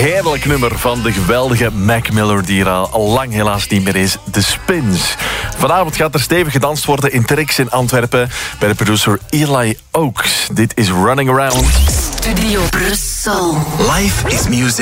heerlijk nummer van de geweldige Mac Miller, die er al lang helaas niet meer is. The Spins. Vanavond gaat er stevig gedanst worden in Trix in Antwerpen bij de producer Eli Oaks. Dit is Running Around. Studio Brussel. Life is music.